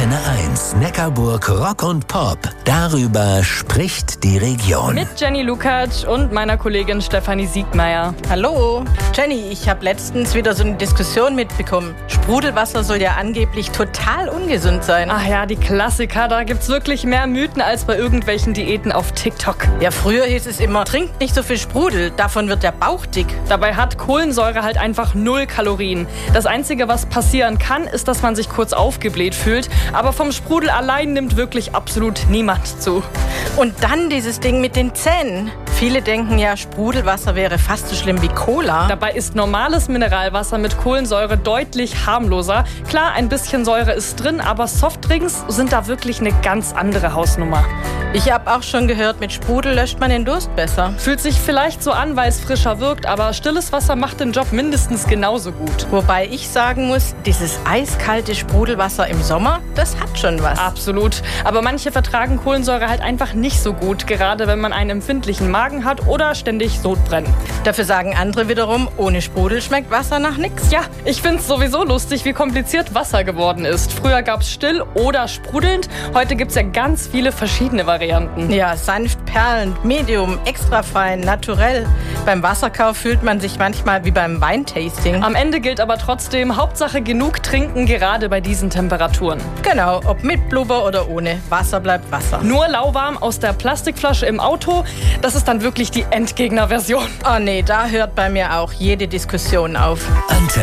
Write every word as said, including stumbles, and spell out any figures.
Antenne eins, Neckarburg Rock und Pop. Darüber spricht die Region. Mit Jenny Lukacs und meiner Kollegin Stefanie Siegmeier. Hallo. Jenny, ich habe letztens wieder so eine Diskussion mitbekommen. Sprudelwasser soll ja angeblich total ungesund sein. Ach ja, die Klassiker. Da gibt's wirklich mehr Mythen als bei irgendwelchen Diäten auf TikTok. Ja, früher hieß es immer, trinkt nicht so viel Sprudel, davon wird der Bauch dick. Dabei hat Kohlensäure halt einfach null Kalorien. Das Einzige, was passieren kann, ist, dass man sich kurz aufgebläht fühlt. Aber vom Sprudel allein nimmt wirklich absolut niemand zu. Und dann dieses Ding mit den Zähnen. Viele denken ja, Sprudelwasser wäre fast so schlimm wie Cola. Dabei ist normales Mineralwasser mit Kohlensäure deutlich harmloser. Klar, ein bisschen Säure ist drin, aber Softdrinks sind da wirklich eine ganz andere Hausnummer. Ich habe auch schon gehört, mit Sprudel löscht man den Durst besser. Fühlt sich vielleicht so an, weil es frischer wirkt, aber stilles Wasser macht den Job mindestens genauso gut. Wobei ich sagen muss, dieses eiskalte Sprudelwasser im Sommer, das hat schon was. Absolut. Aber manche vertragen Kohlensäure halt einfach nicht so gut, gerade wenn man einen empfindlichen Magen hat oder ständig Sodbrennen. Dafür sagen andere wiederum, ohne Sprudel schmeckt Wasser nach nix. Ja, ich find's sowieso lustig, wie kompliziert Wasser geworden ist. Früher gab's still oder sprudelnd, heute gibt's ja ganz viele verschiedene Varianten. Ja, sanft perlend, medium, extra fein, naturell. Beim Wasserkauf fühlt man sich manchmal wie beim Weintasting. Am Ende gilt aber trotzdem, Hauptsache genug trinken, gerade bei diesen Temperaturen. Genau, ob mit Blubber oder ohne. Wasser bleibt Wasser. Nur lauwarm aus der Plastikflasche im Auto, das ist dann wirklich die Endgegner-Version. Oh nee, da hört bei mir auch jede Diskussion auf. Antenne